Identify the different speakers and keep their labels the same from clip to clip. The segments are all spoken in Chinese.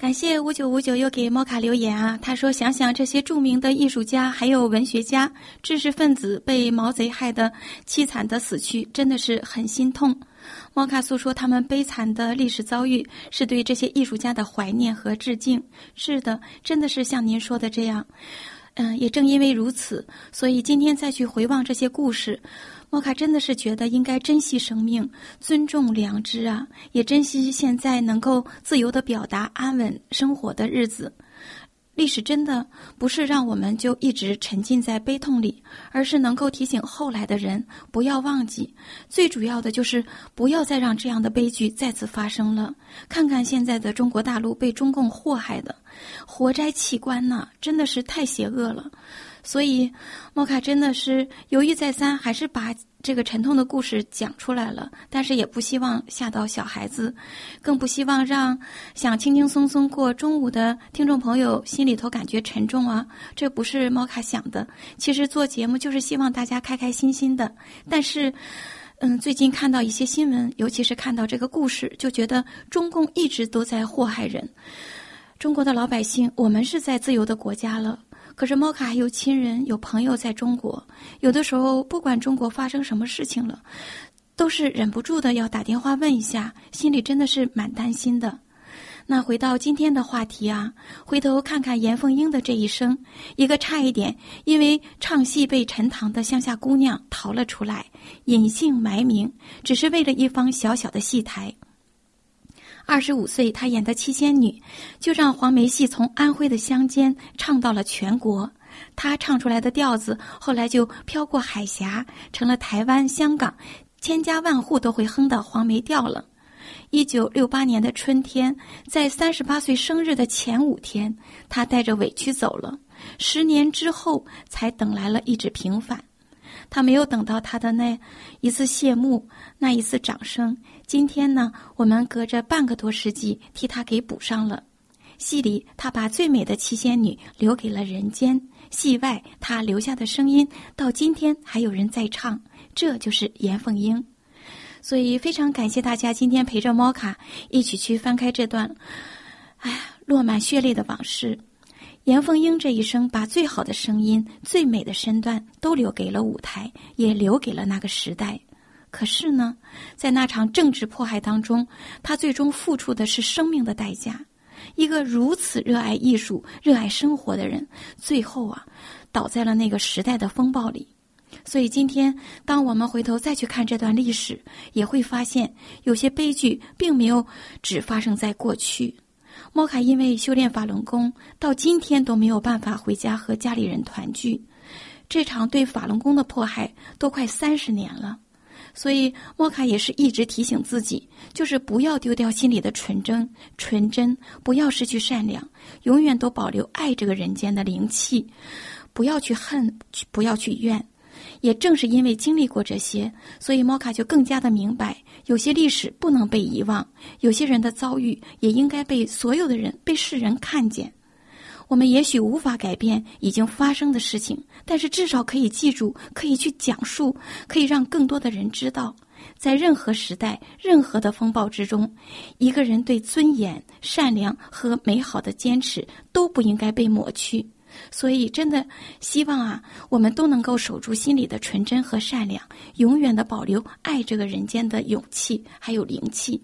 Speaker 1: 感谢5959又给猫卡留言啊，他说想想这些著名的艺术家还有文学家、知识分子被毛贼害得凄惨的死去，真的是很心痛。猫卡诉说他们悲惨的历史遭遇，是对这些艺术家的怀念和致敬。是的，真的是像您说的这样。也正因为如此，所以今天再去回望这些故事，莫卡真的是觉得应该珍惜生命，尊重良知啊，也珍惜现在能够自由地表达、安稳生活的日子。历史真的不是让我们就一直沉浸在悲痛里，而是能够提醒后来的人不要忘记，最主要的就是不要再让这样的悲剧再次发生了。看看现在的中国大陆被中共祸害的活摘器官呐，真的是太邪恶了。所以莫卡真的是犹豫再三，还是把这个沉痛的故事讲出来了，但是也不希望吓到小孩子，更不希望让想轻轻松松过中午的听众朋友心里头感觉沉重啊，这不是莫卡想的。其实做节目就是希望大家开开心心的，但是最近看到一些新闻，尤其是看到这个故事，就觉得中共一直都在祸害人。中国的老百姓，我们是在自由的国家了，可是猫卡还有亲人有朋友在中国，有的时候不管中国发生什么事情了，都是忍不住的要打电话问一下，心里真的是蛮担心的。那回到今天的话题啊，回头看看严凤英的这一生，一个差一点因为唱戏被沉塘的乡下姑娘逃了出来，隐姓埋名，只是为了一方小小的戏台。25岁，她演的七仙女，就让黄梅戏从安徽的乡间唱到了全国。她唱出来的调子，后来就飘过海峡，成了台湾、香港千家万户都会哼的黄梅调了。1968年的春天，在38岁生日的前5天，她带着委屈走了。10年之后，才等来了一纸平反。他没有等到他的那一次谢幕，那一次掌声。今天呢，我们隔着半个多世纪替他给补上了。戏里他把最美的七仙女留给了人间，戏外他留下的声音到今天还有人在唱，这就是严凤英。所以非常感谢大家今天陪着猫卡一起去翻开这段落满血泪的往事。严凤英这一生把最好的声音、最美的身段都留给了舞台，也留给了那个时代。可是呢，在那场政治迫害当中，她最终付出的是生命的代价。一个如此热爱艺术、热爱生活的人，最后倒在了那个时代的风暴里。所以今天当我们回头再去看这段历史，也会发现有些悲剧并没有只发生在过去。猫卡因为修炼法轮功，到今天都没有办法回家和家里人团聚。这场对法轮功的迫害都快30年了，所以猫卡也是一直提醒自己，就是不要丢掉心里的纯真，不要失去善良，永远都保留爱这个人间的灵气，不要去恨，不要去怨。也正是因为经历过这些，所以猫卡就更加的明白，有些历史不能被遗忘，有些人的遭遇也应该被所有的人、被世人看见。我们也许无法改变已经发生的事情，但是至少可以记住，可以去讲述，可以让更多的人知道，在任何时代、任何的风暴之中，一个人对尊严、善良和美好的坚持都不应该被抹去。所以真的希望我们都能够守住心里的纯真和善良，永远的保留爱这个人间的勇气还有灵气。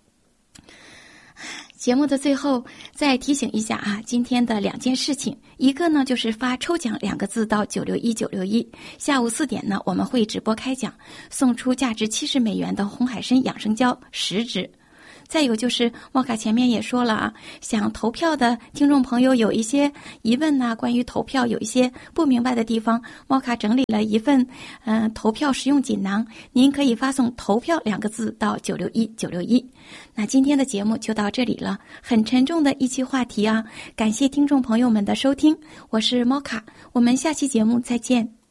Speaker 1: 节目的最后再提醒一下今天的2件事情。一个呢就是发抽奖2个字到961961，下午4点呢我们会直播开奖，送出价值70美元的红海参养生胶10支。再有就是猫卡前面也说了想投票的听众朋友有一些疑问关于投票有一些不明白的地方，猫卡整理了一份投票实用锦囊，您可以发送投票2个字到961961。那今天的节目就到这里了，很沉重的一期话题感谢听众朋友们的收听，我是猫卡，我们下期节目再见。